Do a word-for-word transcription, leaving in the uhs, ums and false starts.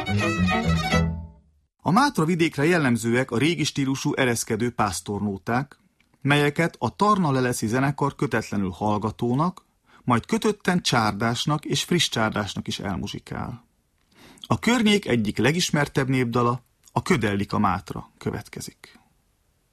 A Mátra vidékre jellemzőek a régi stílusú ereszkedő pásztornóták, melyeket a Tarna-leleszi zenekar kötetlenül hallgatónak, majd kötötten csárdásnak és friss csárdásnak is elmuzsikál. A környék egyik legismertebb népdala, a Ködellik a Mátra következik.